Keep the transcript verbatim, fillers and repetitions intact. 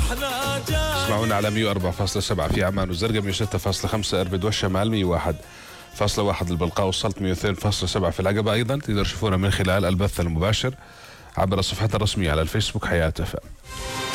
اسمعونا على مية وأربعة فاصلة سبعة في عمان والزرقاء، مية وستة فاصلة خمسة إربد والشمال، مية وواحد فاصلة واحد البلقاء والسلط، مية واثنين فاصلة سبعة في العقبة. أيضا تقدروا تشوفونا من خلال البث المباشر عبر صفحتنا الرسمية على الفيسبوك حياة اف ام.